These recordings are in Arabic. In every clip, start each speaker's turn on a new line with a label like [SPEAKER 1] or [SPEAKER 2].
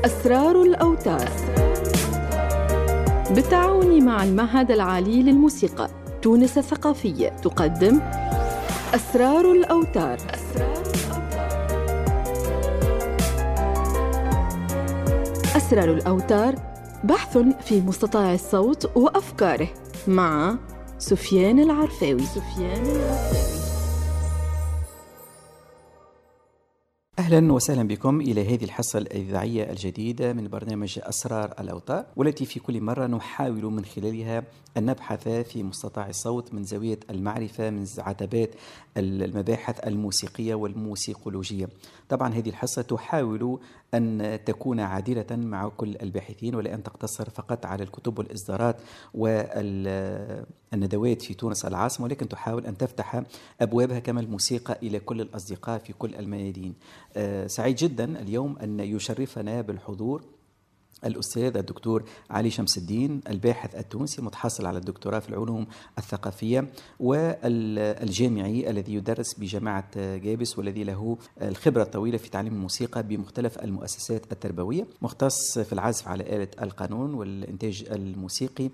[SPEAKER 1] أسرار الأوتار بالتعاون مع المعهد العالي للموسيقى تونس الثقافية تقدم أسرار الأوتار. أسرار الأوتار بحث في مستطاع الصوت وأفكاره مع سفيان العرفاوي.
[SPEAKER 2] أهلا وسهلا بكم إلى هذه الحصة الإذاعية الجديدة من برنامج أسرار الأوتار، والتي في كل مرة نحاول من خلالها أن نبحث في مستطاع الصوت من زاوية المعرفة من عتبات المباحث الموسيقية والموسيقولوجية. طبعا هذه الحصة تحاول أن تكون عادلة مع كل الباحثين، ولا أن تقتصر فقط على الكتب والإصدارات والندوات في تونس العاصمة، ولكن تحاول أن تفتح أبوابها كما الموسيقى إلى كل الأصدقاء في كل الميادين. سعيد جدا اليوم أن يشرفنا بالحضور الأستاذ الدكتور علي شمس الدين، الباحث التونسي متحصل على الدكتوراه في العلوم الثقافية، والجامعي الذي يدرس بجامعة جابس، والذي له الخبرة الطويلة في تعليم الموسيقى بمختلف المؤسسات التربوية، مختص في العزف على آلة القانون والإنتاج الموسيقي،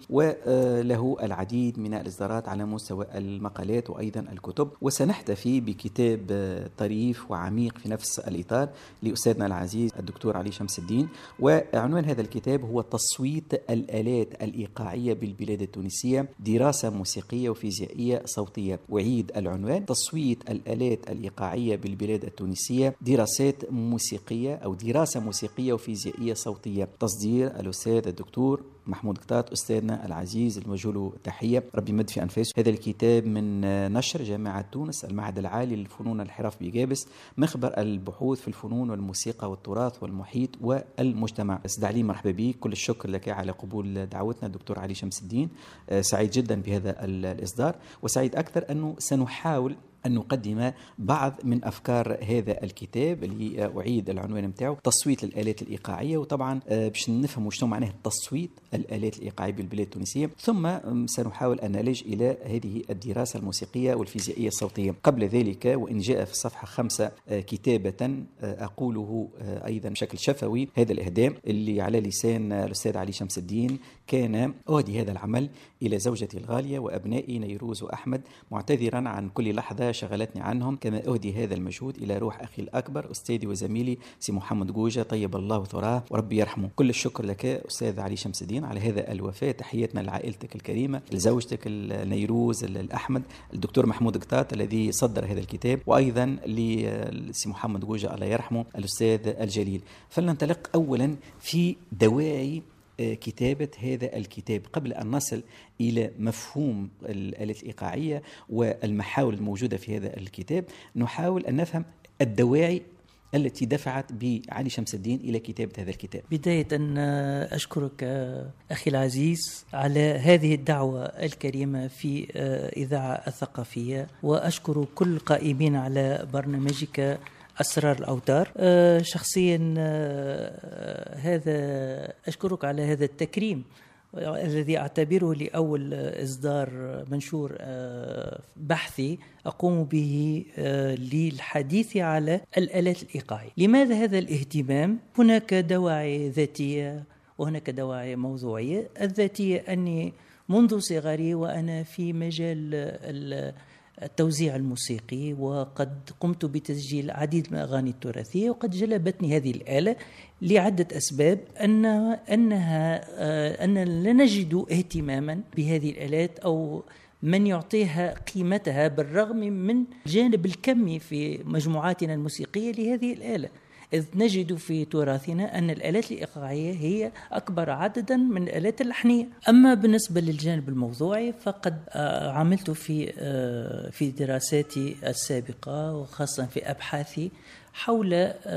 [SPEAKER 2] وله العديد من الإصدارات على مستوى المقالات وأيضا الكتب. وسنحتفي بكتاب طريف وعميق في نفس الإطار لأستاذنا العزيز الدكتور علي شمس الدين، وعنوان هذا الكتاب هو تصويت الآلات الإيقاعية بالبلاد التونسية، دراسة موسيقية وفيزيائية صوتية. أعيد العنوان: تصويت الآلات الإيقاعية بالبلاد التونسية، دراسات موسيقية أو دراسة موسيقية وفيزيائية صوتية. تصدير الأستاذ الدكتور محمود قطاط، أستاذنا العزيز الموجه له تحية، ربي يمد في أنفاسه. هذا الكتاب من نشر جامعة تونس المعهد العالي للفنون الحرف بجابس، مخبر البحوث في الفنون والموسيقى والتراث والمحيط والمجتمع. أستاذ علي، مرحبا بك، كل الشكر لك على قبول دعوتنا الدكتور علي شمس الدين. سعيد جدا بهذا الإصدار، وسعيد أكثر أنه سنحاول أن نقدم بعض من أفكار هذا الكتاب اللي أعيد العنوان متاعه تصويت الآلات الإيقاعية. وطبعا باش نفهم شنو معناه تصويت الآلات الإيقاعية بالبلاد التونسية، ثم سنحاول أن نلج إلى هذه الدراسة الموسيقية والفيزيائية الصوتية. قبل ذلك، وإن جاء في الصفحة 5 كتابة أقوله أيضا بشكل شفوي، هذا الإهداء اللي على لسان الأستاذ علي شمس الدين: كان أهدي هذا العمل إلى زوجتي الغالية وأبنائي نيروز وأحمد، معتذرا عن كل لحظة شغلتني عنهم، كما أهدي هذا المجهود إلى روح أخي الأكبر أستاذي وزميلي سي محمد جوجة، طيب الله ثراه وربي يرحمه. كل الشكر لك أستاذ علي شمس الدين على هذا الوفاء. تحياتنا لعائلتك الكريمة، لزوجتك النيروز الأحمد، الدكتور محمود قطاط الذي صدر هذا الكتاب، وأيضا لسي محمد جوجة الله يرحمه الأستاذ الجليل. فلننطلق أولا في دواعي كتابة هذا الكتاب قبل أن نصل إلى مفهوم الآلات الإيقاعية والمحاور الموجودة في هذا الكتاب. نحاول أن نفهم الدواعي التي دفعت بعلي شمس الدين إلى كتابة هذا الكتاب.
[SPEAKER 3] بداية أشكرك أخي العزيز على هذه الدعوة الكريمة في إذاعة الثقافية، وأشكر كل قائمين على برنامجك أسرار الأوتار. شخصيا هذا أشكرك على هذا التكريم الذي أعتبره لأول إصدار منشور بحثي أقوم به للحديث على الآلات الإيقاعية. لماذا هذا الاهتمام؟ هناك دواعي ذاتية وهناك دواعي موضوعية. الذاتية أني منذ صغري وأنا في مجال التوزيع الموسيقي، وقد قمت بتسجيل العديد من الأغاني التراثية، وقد جلبتني هذه الآلة لعدة أسباب. أننا لا نجد اهتماما بهذه الآلات أو من يعطيها قيمتها بالرغم من الجانب الكمي في مجموعاتنا الموسيقية لهذه الآلة، إذ نجد في تراثنا أن الآلات الإيقاعية هي أكبر عددا من الآلات اللحنية. أما بالنسبة للجانب الموضوعي فقد عملت في دراساتي السابقة وخاصة في أبحاثي حول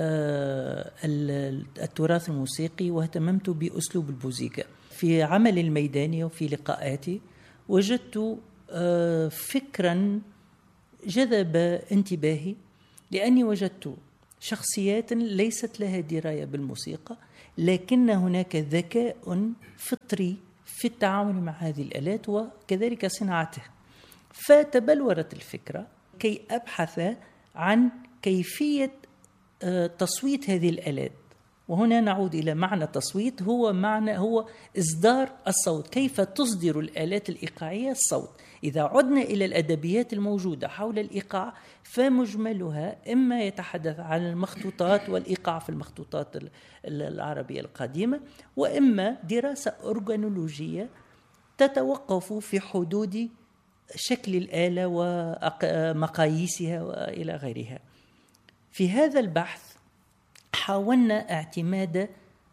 [SPEAKER 3] التراث الموسيقي، واهتممت بأسلوب البوزيكا. في عملي الميداني وفي لقاءاتي وجدت فكرا جذب انتباهي، لأني وجدت شخصيات ليست لها دراية بالموسيقى، لكن هناك ذكاء فطري في التعامل مع هذه الآلات وكذلك صناعتها. فتبلورت الفكرة كي أبحث عن كيفية تصويت هذه الآلات وهنا نعود إلى معنى التصويت، هو إصدار الصوت، كيف تصدر الآلات الإيقاعية الصوت. إذا عدنا إلى الأدبيات الموجودة حول الإيقاع فمجملها إما يتحدث عن المخطوطات والإيقاع في المخطوطات العربية القديمة، وإما دراسة أورغانولوجية تتوقف في حدود شكل الآلة ومقاييسها وإلى غيرها. في هذا البحث حاولنا اعتماد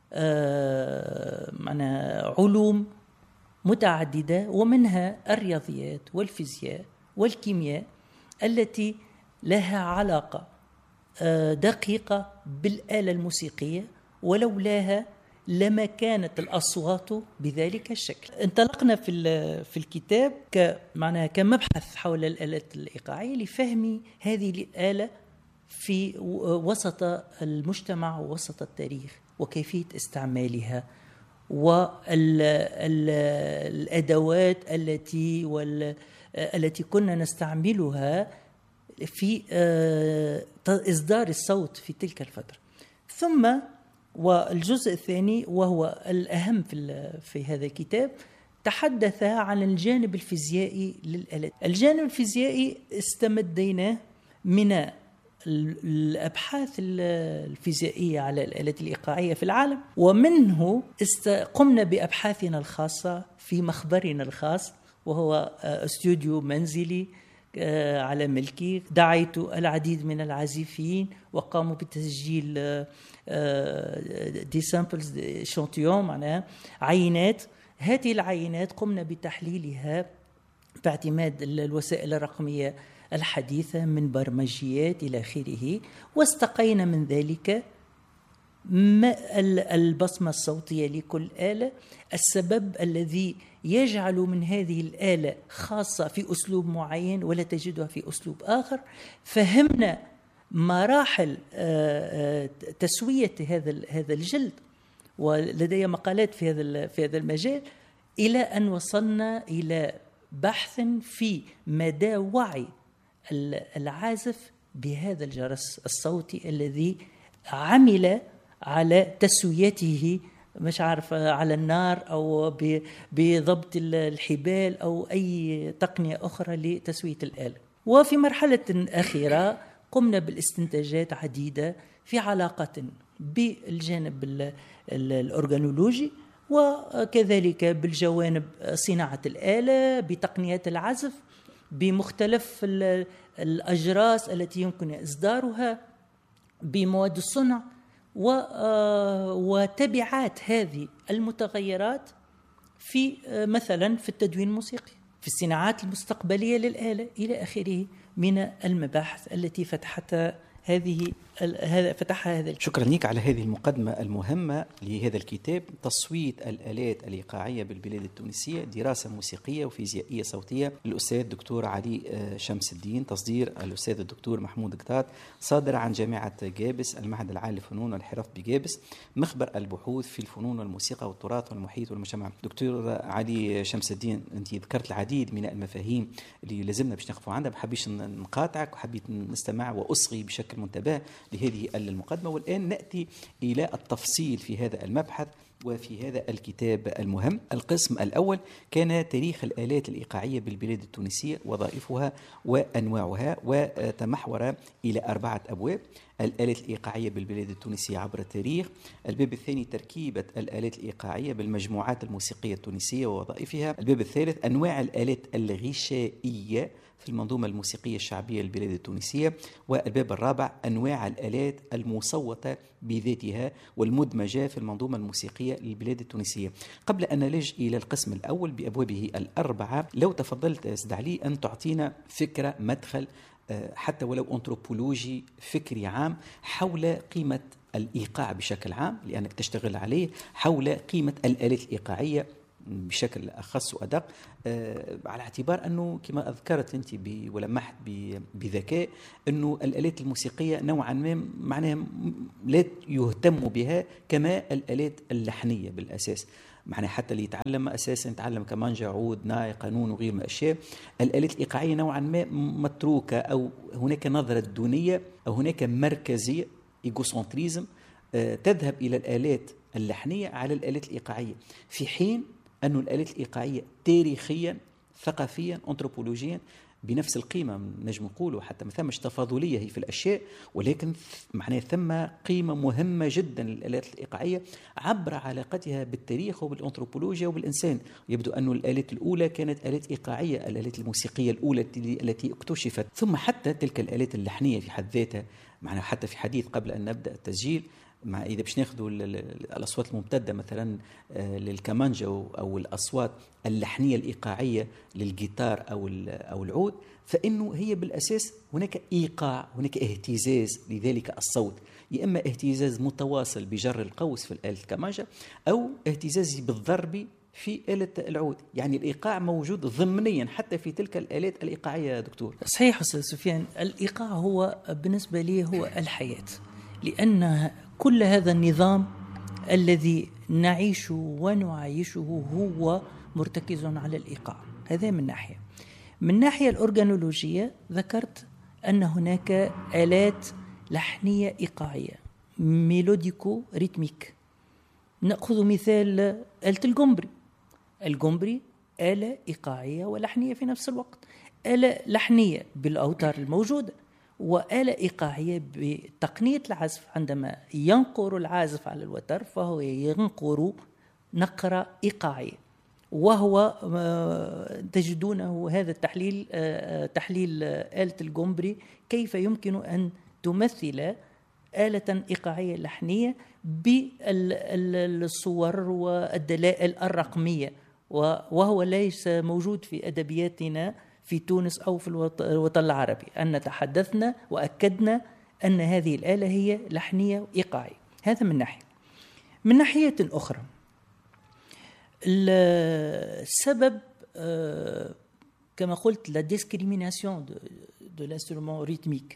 [SPEAKER 3] علوم متعددة، ومنها الرياضيات والفيزياء والكيمياء التي لها علاقة دقيقة بالآلة الموسيقية، ولولاها لما كانت الأصوات بذلك الشكل. انطلقنا في الكتاب كمبحث حول الآلات الإيقاعية لفهم هذه الآلة في وسط المجتمع ووسط التاريخ، وكيفية استعمالها، والأدوات التي كنا نستعملها في إصدار الصوت في تلك الفترة. ثم والجزء الثاني وهو الأهم في هذا الكتاب تحدث عن الجانب الفيزيائي للآلات. الجانب الفيزيائي استمديناه من الأبحاث الفيزيائية على الآلات الإيقاعية في العالم، ومنه قمنا بأبحاثنا الخاصة في مخبرنا الخاص، وهو استوديو منزلي على ملكي. دعيت العديد من العازفين وقاموا بتسجيل دي سامبلز شانتيون، معناها عينات. هذه العينات قمنا بتحليلها باعتماد الوسائل الرقمية الحديثة من برمجيات إلى آخره، واستقينا من ذلك البصمة الصوتية لكل آلة، السبب الذي يجعل من هذه الآلة خاصة في أسلوب معين ولا تجدها في أسلوب آخر. فهمنا مراحل تسوية هذا الجلد، ولدي مقالات في هذا المجال، إلى أن وصلنا إلى بحث في مدى وعي العازف بهذا الجرس الصوتي الذي عمل على تسويته، مش عارف على النار أو بضبط الحبال أو أي تقنية أخرى لتسوية الآلة. وفي مرحلة أخيرة قمنا بالاستنتاجات عديدة في علاقة بالجانب الأورغانولوجي، وكذلك بالجوانب صناعة الآلة، بتقنيات العزف، بمختلف الأجراس التي يمكن إصدارها، بمواد الصنع، وتبعات هذه المتغيرات في مثلا في التدوين الموسيقي، في الصناعات المستقبلية للآلة إلى آخره من المباحث التي فتحها هذا
[SPEAKER 2] شكرا لك على هذه المقدمة المهمة لهذا الكتاب، تصويت الآلات الإيقاعية بالبلاد التونسية، دراسة موسيقية وفيزيائية صوتية، الأستاذ الدكتور علي شمس الدين، تصدير الأستاذ الدكتور محمود قطاط، صادر عن جامعة جابس، المعهد العالي للفنون والحرف بجابس، مخبر البحوث في الفنون والموسيقى والتراث والمحيط والمجتمع. دكتور علي شمس الدين، أنت ذكرت العديد من المفاهيم اللي لازمنا باش نقفوا عندها، بحبيش نقاطعك وحبيت نستمع وأصغي بشكل منتبه لهذه المقدمة. والآن نأتي إلى التفصيل في هذا المبحث وفي هذا الكتاب المهم. القسم الأول كان تاريخ الآلات الإيقاعية بالبلاد التونسية، وظائفها وأنواعها، وتمحور إلى 4 أبواب: الآلات الإيقاعية بالبلاد التونسية عبر التاريخ. الباب الثاني تركيبة الآلات الإيقاعية بالمجموعات الموسيقية التونسية ووظائفها. الباب الثالث أنواع الآلات الغشائية في المنظومة الموسيقية الشعبية للبلاد التونسية. والباب الرابع أنواع الآلات المصوتة بذاتها والمدمجة في المنظومة الموسيقية للبلاد التونسية. قبل أن نلج إلى القسم الأول بأبوابه 4، لو تفضلت أستاذ علي أن تعطينا فكرة، مدخل حتى ولو أنثروبولوجي فكري عام حول قيمة الإيقاع بشكل عام، لأنك تشتغل عليه، حول قيمة الآلات الإيقاعية بشكل أخص وأدق، على اعتبار أنه كما أذكرت أنت ولمحت بذكاء أنه الآلات الموسيقية نوعا ما معناها لا يهتم بها كما الآلات اللحنية بالأساس، معناها حتى اللي يتعلم أساسا يتعلم كمانجا، عود، ناي، قانون وغير من أشياء. الآلات الإيقاعية نوعا ما متروكة، أو هناك نظرة دونية، أو هناك مركزية، إيغوسنتريزم تذهب إلى الآلات اللحنية على الآلات الإيقاعية، في حين أن الآلات الإيقاعية تاريخيا ثقافيا أنثروبولوجيا بنفس القيمة، نجم نقولوا حتى ما ثمش تفاضلية هي في الأشياء، ولكن معناه ثم قيمة مهمة جدا للآلات الإيقاعية عبر علاقتها بالتاريخ وبالأنثروبولوجيا وبالإنسان. يبدو أن الآلات الأولى كانت آلات إيقاعية، الآلات الموسيقية الأولى التي اكتشفت، ثم حتى تلك الآلات اللحنية في حد ذاتها. معناه حتى في حديث قبل أن نبدأ التسجيل، مع إذا باش ناخذوا الأصوات الممتدة مثلا للكمانجا أو الأصوات اللحنية الإيقاعية للجيتار أو العود، فإنه هي بالأساس هناك إيقاع، هناك اهتزاز لذلك الصوت، يا إما اهتزاز متواصل بجر القوس في الآلة الكمانجا أو اهتزاز بالضرب في آلة العود. يعني الإيقاع موجود ضمنيا حتى في تلك الآلات الإيقاعية دكتور.
[SPEAKER 3] صحيح أستاذ سفيان، الإيقاع هو بالنسبة لي هو الحياة، لأن كل هذا النظام الذي نعيشه ونعيشه هو مرتكز على الإيقاع. هذا من ناحية. من ناحية الأورغانولوجية ذكرت أن هناك آلات لحنية إيقاعية ميلوديكو ريتميك. نأخذ مثال آلة الجمبري. الجمبري آلة إيقاعية ولحنية في نفس الوقت، آلة لحنية بالأوتار الموجودة وآلة إيقاعية بتقنية العزف. عندما ينقر العازف على الوتر فهو ينقر نقرة إيقاعية، وهو تجدونه هذا التحليل تحليل آلة الجمبري كيف يمكن أن تمثل آلة إيقاعية لحنية بالصور والدلائل الرقمية، وهو ليس موجود في أدبياتنا في تونس أو في الوطن العربي. أن تحدثنا وأكدنا أن هذه الآلة هي لحنية إيقاعية. هذا من ناحية. من ناحية أخرى، السبب كما قلت la discrimination de l'instrument rythmique،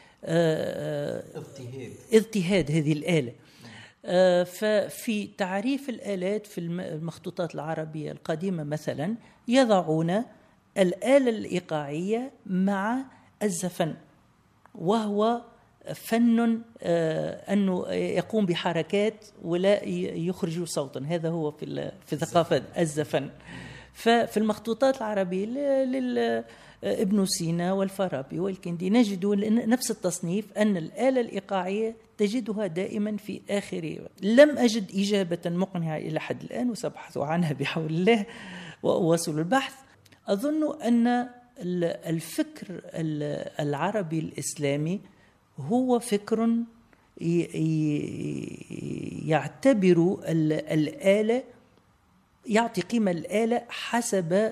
[SPEAKER 3] اضطهاد هذه الآلة. ففي تعريف الآلات في المخطوطات العربية القديمة مثلا يضعون الآلة الإيقاعية مع الزفن، وهو فن أنه يقوم بحركات ولا يخرج صوتا. هذا هو في ثقافة الزفن. ففي المخطوطات العربية ابن سينا والفارابي والكندي نجد نفس التصنيف، أن الآلة الإيقاعية تجدها دائما في آخر. لم أجد إجابة مقنعة إلى حد الآن، وسأبحث عنها بحول الله وأواصل البحث. أظن أن الفكر العربي الإسلامي هو فكر يعتبر الآلة، يعطي قيمة الآلة حسب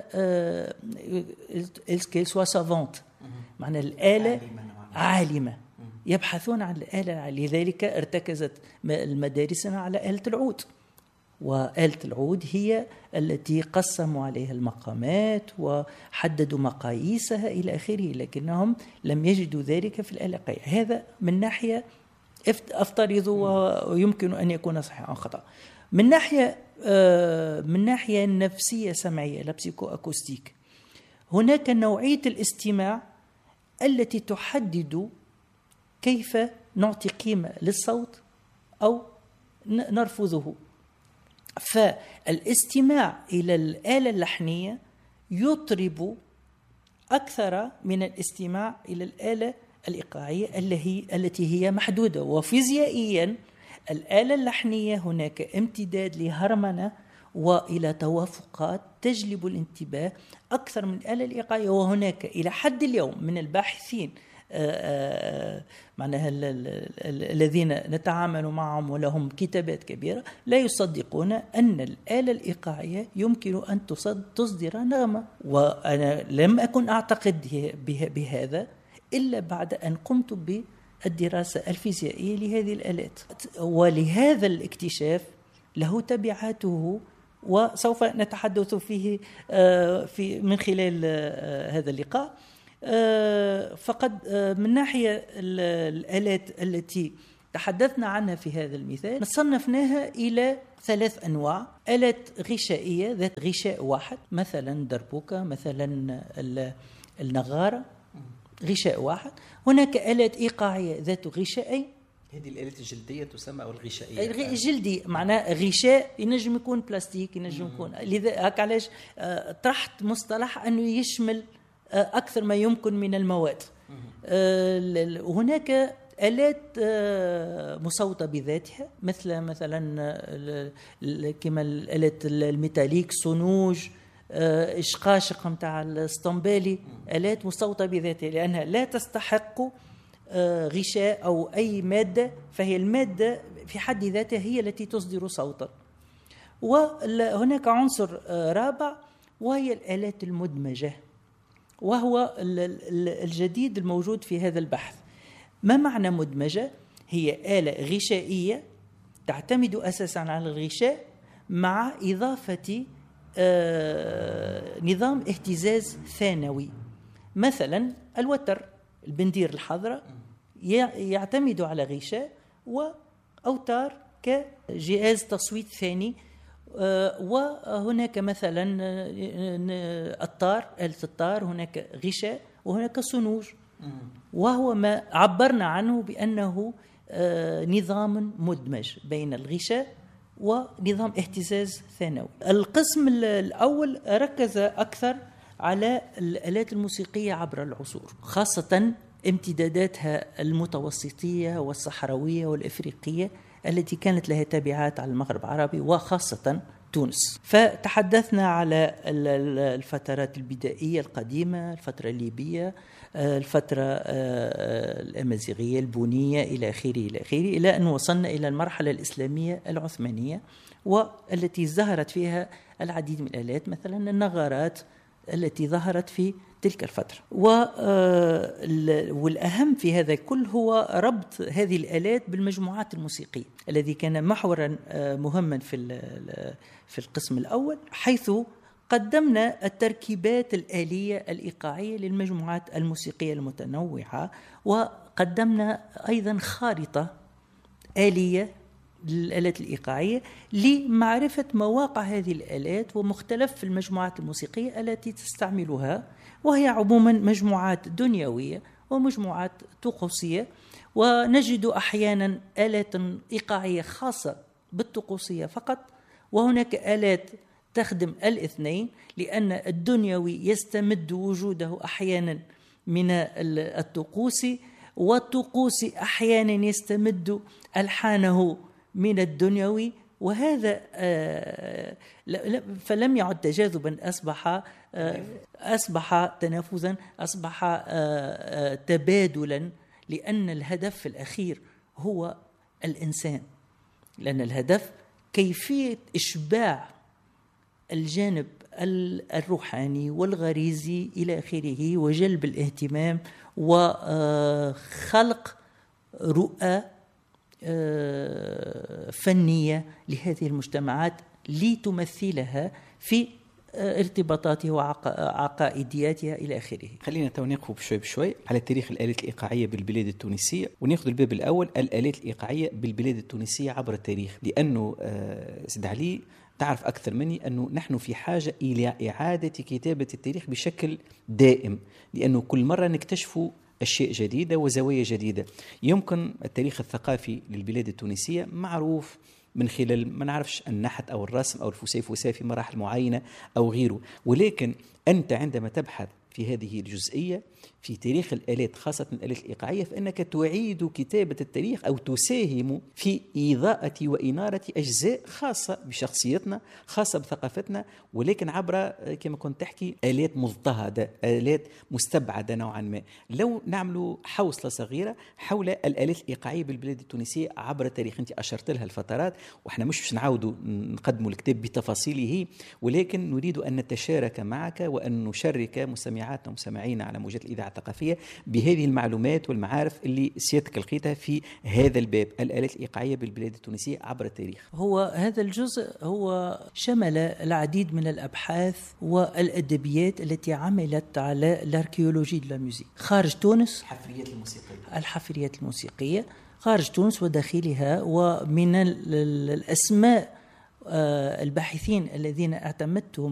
[SPEAKER 3] سافونت، معنى الآلة عالمة، يبحثون عن الآلة. لذلك ارتكزت المدارسنا على آلة العود، وآلة العود هي التي قسموا عليها المقامات وحددوا مقاييسها إلى آخره، لكنهم لم يجدوا ذلك في الآلة الإيقاعية. هذا من ناحية أفترض ويمكن أن يكون صحيحا أو خطأ. من ناحية نفسية سمعية، لابسيكو أكوستيك، هناك نوعية الاستماع التي تحدد كيف نعطي قيمة للصوت أو نرفضه. فالاستماع إلى الآلة اللحنية يطرب أكثر من الاستماع إلى الآلة الإيقاعية التي هي محدودة. وفيزيائيا الآلة اللحنية هناك امتداد لهرمنة وإلى توافقات تجلب الانتباه أكثر من الآلة الإيقاعية. وهناك إلى حد اليوم من الباحثين معناها الذين نتعامل معهم ولهم كتابات كبيرة لا يصدقون أن الآلة الإيقاعية يمكن أن تصدر نغمة. وأنا لم أكن أعتقد بهذا إلا بعد أن قمت بالدراسة الفيزيائية لهذه الآلات. ولهذا الاكتشاف له تبعاته، وسوف نتحدث فيه من خلال هذا اللقاء. فقد من ناحية الآلات التي تحدثنا عنها في هذا المثال صنفناها إلى 3 أنواع: آلات غشائية ذات غشاء واحد، مثلا دربوكة، مثلا النغارة، غشاء واحد. هناك آلات إيقاعية ذات غشاءين،
[SPEAKER 2] هذه الآلات الجلدية تسمى أو الغشائية؟
[SPEAKER 3] الجلدي معناه غشاء، ينجم يكون بلاستيك، ينجم يكون، لذا هكا علاش طرحت مصطلح أنه يشمل أكثر ما يمكن من المواد. هناك آلات مصوتة بذاتها، مثلا كما الآلات الميتاليك، صنوج، إشقاشق متاع الاسطنبالي، آلات مصوتة بذاتها لأنها لا تستحق غشاء أو أي مادة، فهي المادة في حد ذاتها هي التي تصدر صوتا. وهناك عنصر رابع وهي الآلات المدمجة، وهو الجديد الموجود في هذا البحث. ما معنى مدمجة؟ هي آلة غشائية تعتمد أساسا على الغشاء مع إضافة نظام اهتزاز ثانوي. مثلا الوتر، البندير الحضراء يعتمد على غشاء وأوتار كجهاز تصويت ثاني. وهناك مثلا الطار، آلة الطار، هناك غشاء وهناك صنوج، وهو ما عبرنا عنه بأنه نظام مدمج بين الغشاء ونظام اهتزاز ثانوي. القسم الأول ركز أكثر على الآلات الموسيقية عبر العصور، خاصة امتداداتها المتوسطية والصحراوية والإفريقية التي كانت لها تبعات على المغرب العربي وخاصة تونس. فتحدثنا على الفترات البدائية القديمة، الفترة الليبية، الفترة الأمازيغية، البونية، إلى آخره إلى أن وصلنا إلى المرحلة الإسلامية العثمانية، والتي ظهرت فيها العديد من الآلات، مثلا النغارات التي ظهرت في تلك الفترة. والأهم في هذا الكل هو ربط هذه الآلات بالمجموعات الموسيقية، الذي كان محورا مهما في القسم الأول، حيث قدمنا التركيبات الآلية الإيقاعية للمجموعات الموسيقية المتنوعة، وقدمنا أيضا خارطة آلية للآلات الإيقاعية لمعرفة مواقع هذه الآلات ومختلف المجموعات الموسيقية التي تستعملها، وهي عموما مجموعات دنيوية ومجموعات طقوسية. ونجد أحيانا آلات إيقاعية خاصة بالطقوسية فقط، وهناك آلات تخدم الاثنين، لأن الدنيوي يستمد وجوده أحيانا من الطقوسي، والطقوسي أحيانا يستمد ألحانه من الدنيوي، وهذا فلم يعد تجاذبا، أصبح تنافسا، أصبح تبادلا، لأن الهدف الأخير هو الإنسان، لأن الهدف كيفية إشباع الجانب الروحاني والغريزي إلى آخره، وجلب الاهتمام وخلق رؤى فنية لهذه المجتمعات لتمثلها في ارتباطاتها وعقائدياتها إلى آخره.
[SPEAKER 2] خلينا نقف بشوي بشوي على تاريخ الآلات الإيقاعية بالبلاد التونسية، ونأخذ الباب الأول، الآلات الإيقاعية بالبلاد التونسية عبر التاريخ. لأنه سيد علي تعرف أكثر مني أنه نحن في حاجة إلى إعادة كتابة التاريخ بشكل دائم، لأنه كل مرة نكتشفوا أشياء جديدة وزوايا جديدة. يمكن التاريخ الثقافي للبلاد التونسية معروف من خلال ما نعرفش النحت أو الرسم أو الفسيفساء في مراحل معينة أو غيره، ولكن أنت عندما تبحث في هذه الجزئية في تاريخ الآلات، خاصة الآلات الإيقاعية، فإنك تعيد كتابة التاريخ أو تساهم في إضاءة وإنارة أجزاء خاصة بشخصيتنا، خاصة بثقافتنا، ولكن عبر كما كنت تحكي آلات مضطهدة، آلات مستبعدة نوعا ما. لو نعملوا حوصلة صغيرة حول الآلات الإيقاعية بالبلاد التونسية عبر التاريخ، أنت أشرت لها الفترات، وإحنا مش نعودوا نقدموا الكتاب بتفاصيله، ولكن نريد أن نتشارك معك وأن نشارك مستمعاتنا ومستمعينا على موجات الإذاعة الثقافية بهذه المعلومات والمعارف اللي سيادتك لقيتها في هذا الباب، الآلات الإيقاعية بالبلاد التونسية عبر التاريخ.
[SPEAKER 3] هو هذا الجزء هو شمل العديد من الأبحاث والأدبيات التي عملت على الأركيولوجي دو لا موسيقى خارج تونس، الحفريات الموسيقية خارج تونس وداخلها. ومن الأسماء الباحثين الذين اعتمدتهم